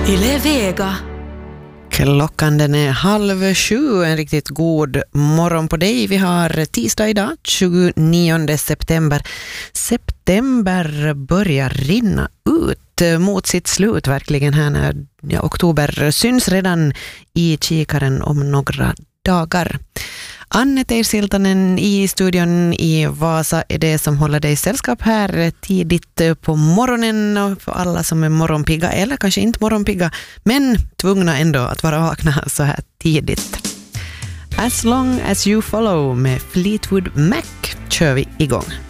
Yle Vega. Klockan den är 6:30, en riktigt god morgon på dig. Vi har tisdag idag, 29 september. September börjar rinna ut mot sitt slut verkligen här när oktober syns redan i kikaren om några dagar. Anne Teirsiltanen i studion i Vasa är det som håller dig sällskap här tidigt på morgonen, och för alla som är morgonpigga eller kanske inte morgonpigga men tvungna ändå att vara vakna så här tidigt. As long as you follow med Fleetwood Mac kör vi igång.